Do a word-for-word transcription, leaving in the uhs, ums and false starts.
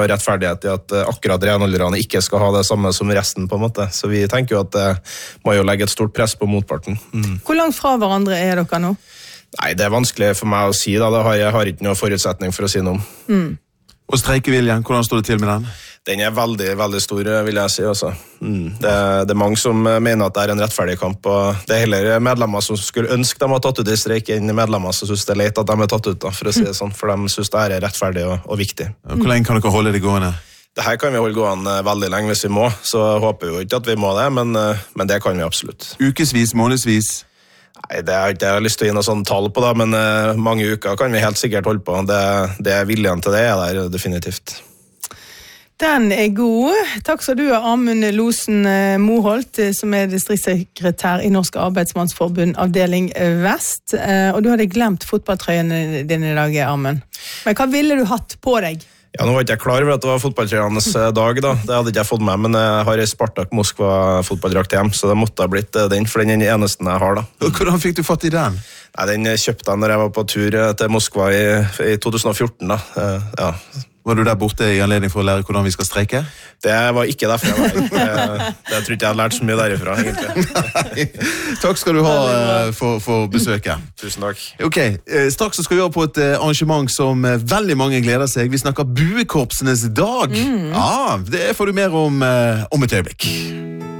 rettferdighet i at akkurat renholderne ikke skal ha det samme som resten, på en måte. Så vi tenker jo at det må jo legge et stort press på motparten. Mm. Hvor langt fra hverandre er dere nå? Nei, det er vanskelig for meg å si, da. Det har, jeg har ikke noe forutsetning for å si noe om. Mm. Og streikeviljen, hvordan står det til med den? Den er veldig, veldig stor, vil jeg si også. Mm. Det, det er mange som mener at det er en rettferdig kamp, og det er heller medlemmer som skulle ønske de har tatt ut i streik enn medlemmer som synes det er leit at de er tatt ut, da, for å si det sånn, for de synes det er rettferdig og, og viktig. Hvor lenge kan dere holde det gående? Det her kan vi holde gående veldig lenge hvis vi må, så håper vi jo ikke at vi må det, men, men det kan vi absolutt. Ukesvis, månedsvis? Nei, det har ikke jeg lyst til å gi noe sånn tall på da, men uh, mange uker kan vi helt sikkert holde på. Det, det er viljen til det er der, definitivt. Den er god. Takk skal du ha, Amund Losen Moholt, som er distriktssekretær i Norsk Arbeidsmannsforbund, avdeling Vest. Og du hadde glemt fotballtrøyene dine i dag, Amund. Men hva ville du hatt på deg? Ja, nå var ikke jeg klar over at det var fotballtrøyenes dag da. Det hadde ikke jeg fått med, men jeg har en Spartak Moskva fotballdrakt hjem, så det måtte ha blitt den, for den er den eneste jeg har da. Hvordan fikk du fatt i den? Nei, den kjøpte jeg når jeg var på tur til Moskva i, i to tusen og fjorten da. Ja. Var du der borte i anledning for å lære hvordan vi skal streike? Det var ikke derfor jeg var der. Det, det tror ikke jeg har lært så mye derifra, egentlig. Takk skal du ha for, for besøket. Tusen takk. Ok, straks så skal vi over på et arrangement som veldig mange gleder seg. Vi snakker buekorpsenes dag. Mm. Ja, det får du mer om, om et øyeblikk.